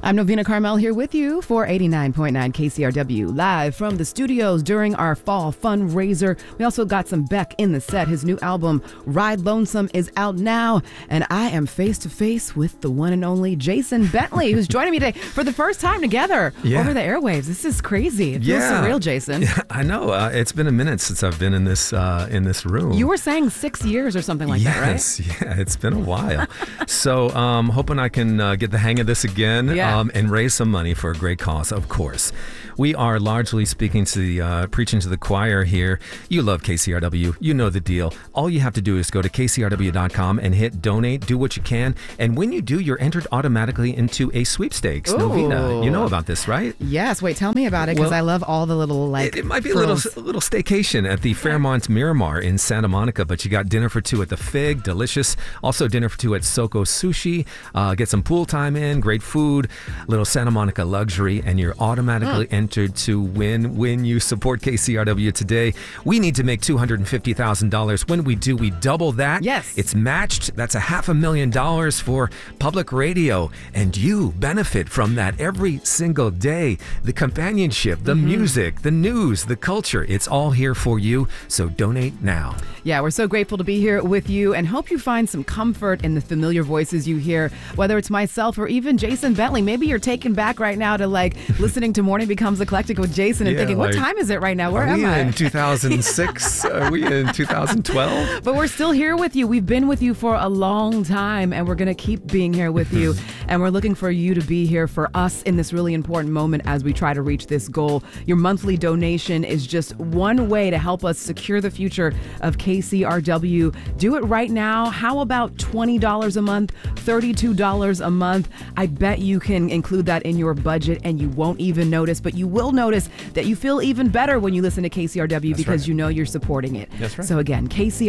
I'm Novena Carmel here with you for 89.9 KCRW, live from the studios during our fall fundraiser. We also got some Beck in the set. His new album, Ride Lonesome, is out now, and I am face to face with the one and only Jason Bentley, who's joining me today for the first time together over the airwaves. This is crazy. It feels surreal, Jason. Yeah, I know. It's been a minute since I've been in this room. You were saying 6 years or something like that, right? Yes, yeah, it's been a while. So hoping I can get the hang of this again. And raise some money for a great cause, of course. We are largely preaching to the choir here. You love KCRW. You know the deal. All you have to do is go to kcrw.com and hit donate. Do what you can. And when you do, you're entered automatically into a sweepstakes. Ooh. Novena, you know about this, right? Yes. Wait, tell me about it, because I love all the little, It might be a little staycation at the Fairmont Miramar in Santa Monica, but you got dinner for two at the Fig. Delicious. Also dinner for two at Soko Sushi. Get some pool time in. Great food. Little Santa Monica luxury, and you're automatically entered to win when you support KCRW today. We need to make $250,000. When we do, we double that. Yes. It's matched. That's $500,000 for public radio, and you benefit from that every single day. The companionship, the music, the news, the culture, it's all here for you. So donate now. Yeah, we're so grateful to be here with you and hope you find some comfort in the familiar voices you hear, whether it's myself or even Jason Bentley. Maybe you're taken back right now to listening to Morning Becomes Eclectic with Jason and thinking, what time is it right now? Where am I? Are we in 2006? Are we in 2012? But we're still here with you. We've been with you for a long time, and we're going to keep being here with you. And we're looking for you to be here for us in this really important moment as we try to reach this goal. Your monthly donation is just one way to help us secure the future of KCRW. Do it right now. How about $20 a month, $32 a month? I bet you can include that in your budget and you won't even notice, but you will notice that you feel even better when you listen to KCRW because you know you're supporting it. That's right. So again,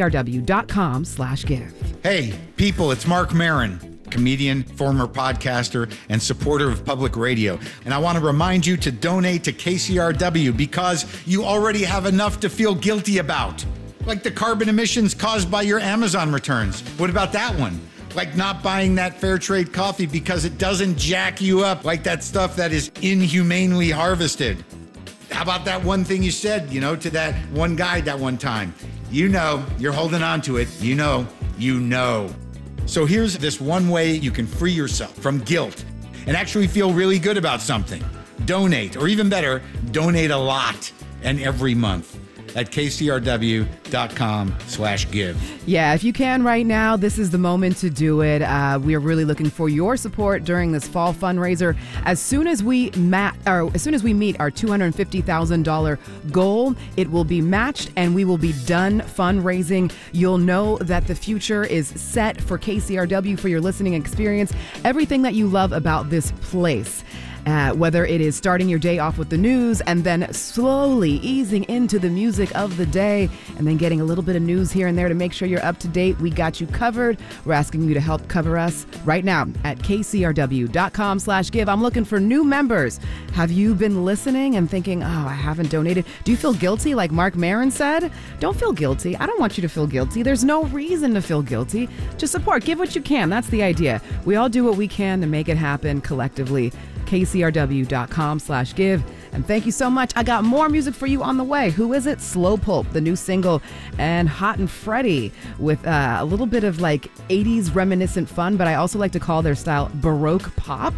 kcrw.com/give. Hey, people, it's Mark Maron, comedian, former podcaster, and supporter of public radio. And I want to remind you to donate to KCRW because you already have enough to feel guilty about. Like the carbon emissions caused by your Amazon returns. What about that one? Like not buying that fair trade coffee because it doesn't jack you up like that stuff that is inhumanely harvested. How about that one thing you said, to that one guy that one time? You're holding on to it. You know. So here's this one way you can free yourself from guilt and actually feel really good about something. Donate, or even better, donate a lot and every month at kcrw.com/give. Yeah, if you can right now, this is the moment to do it. We are really looking for your support during this fall fundraiser. As soon as we meet our $250,000 goal, it will be matched and we will be done fundraising. You'll know that the future is set for KCRW, for your listening experience, everything that you love about this place. Whether it is starting your day off with the news and then slowly easing into the music of the day and then getting a little bit of news here and there to make sure you're up to date, we got you covered. We're asking you to help cover us right now at kcrw.com/give. I'm looking for new members. Have you been listening and thinking, I haven't donated? Do you feel guilty like Mark Maron said? Don't feel guilty. I don't want you to feel guilty. There's no reason to feel guilty. Just support. Give what you can. That's the idea. We all do what we can to make it happen collectively. kcrw.com/give. And thank you so much. I got more music for you on the way. Who is it? Slow Pulp, the new single, and Hot and Freddie with a little bit of 80s reminiscent fun, but I also like to call their style Baroque pop.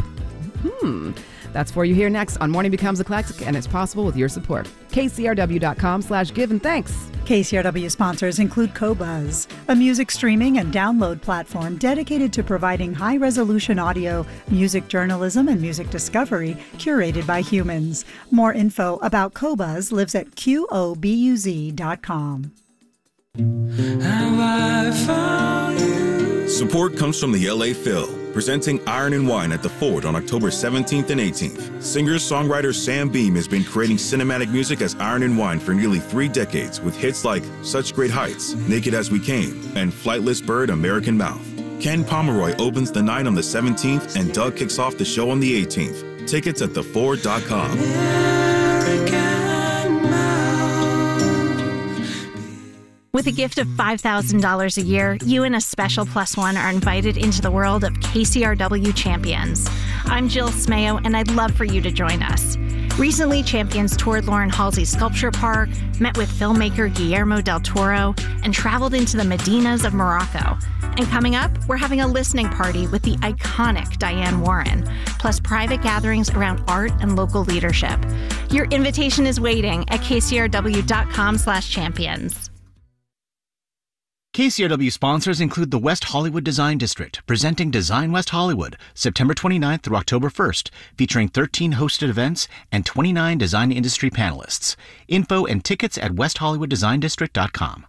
That's for you here next on Morning Becomes Eclectic, and it's possible with your support. kcrw.com/give, and thanks. KCRW sponsors include Qobuz, a music streaming and download platform dedicated to providing high-resolution audio, music journalism, and music discovery curated by humans. More info about Qobuz lives at qobuz.com. Support comes from the LA Phil, presenting Iron and Wine at the Ford on October 17th and 18th. Singer-songwriter Sam Beam has been creating cinematic music as Iron and Wine for nearly 3 decades with hits like Such Great Heights, Naked as We Came, and Flightless Bird, American Mouth. Ken Pomeroy opens the night on the 17th and Doug kicks off the show on the 18th. Tickets at theford.com. With a gift of $5,000 a year, you and a special +1 are invited into the world of KCRW Champions. I'm Jill Smayo, and I'd love for you to join us. Recently, Champions toured Lauren Halsey's Sculpture Park, met with filmmaker Guillermo del Toro, and traveled into the Medinas of Morocco. And coming up, we're having a listening party with the iconic Diane Warren, plus private gatherings around art and local leadership. Your invitation is waiting at kcrw.com/champions. KCRW sponsors include the West Hollywood Design District, presenting Design West Hollywood, September 29th through October 1st, featuring 13 hosted events and 29 design industry panelists. Info and tickets at westhollywooddesign.com.